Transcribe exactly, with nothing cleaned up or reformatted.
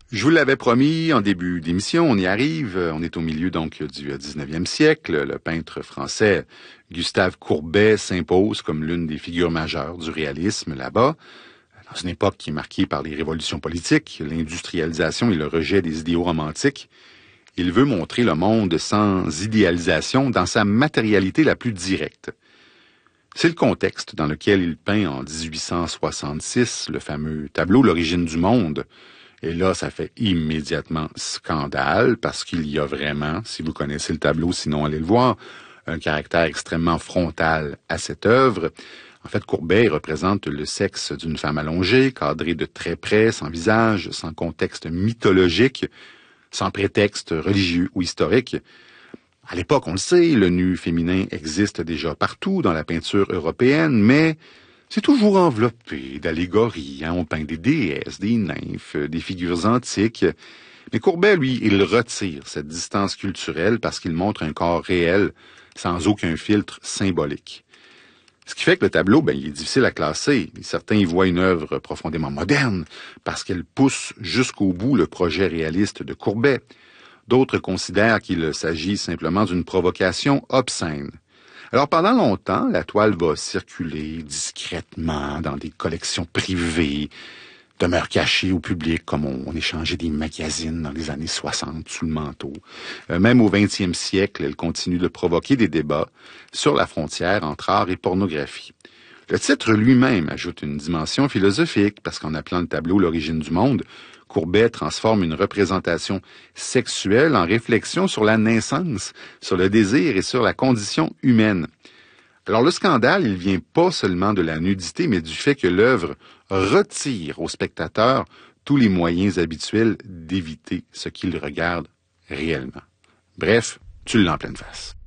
Je vous l'avais promis en début d'émission, on y arrive. On est au milieu donc du dix-neuvième siècle. Le peintre français Gustave Courbet s'impose comme l'une des figures majeures du réalisme là-bas. Dans une époque qui est marquée par les révolutions politiques, l'industrialisation et le rejet des idéaux romantiques, il veut montrer le monde sans idéalisation dans sa matérialité la plus directe. C'est le contexte dans lequel il peint en dix-huit cent soixante-six le fameux tableau L'origine du monde. Et là, ça fait immédiatement scandale parce qu'il y a vraiment, si vous connaissez le tableau, sinon allez le voir, un caractère extrêmement frontal à cette œuvre. En fait, Courbet représente le sexe d'une femme allongée, cadrée de très près, sans visage, sans contexte mythologique, sans prétexte religieux ou historique. À l'époque, on le sait, le nu féminin existe déjà partout dans la peinture européenne, mais c'est toujours enveloppé d'allégories. Hein? On peint des déesses, des nymphes, des figures antiques. Mais Courbet, lui, il retire cette distance culturelle parce qu'il montre un corps réel, sans aucun filtre symbolique. Ce qui fait que le tableau, ben, il est difficile à classer. Certains y voient une œuvre profondément moderne parce qu'elle pousse jusqu'au bout le projet réaliste de Courbet. D'autres considèrent qu'il s'agit simplement d'une provocation obscène. Alors, pendant longtemps, la toile va circuler discrètement dans des collections privées, demeure cachée au public, comme on, on échangeait des magazines dans les années soixante sous le manteau. Euh, même au vingtième siècle, elle continue de provoquer des débats sur la frontière entre art et pornographie. Le titre lui-même ajoute une dimension philosophique, parce qu'en appelant le tableau L'origine du monde, Courbet transforme une représentation sexuelle en réflexion sur la naissance, sur le désir et sur la condition humaine. Alors le scandale, il vient pas seulement de la nudité, mais du fait que l'œuvre retire au spectateur tous les moyens habituels d'éviter ce qu'il regarde réellement. Bref, tu l'as en pleine face.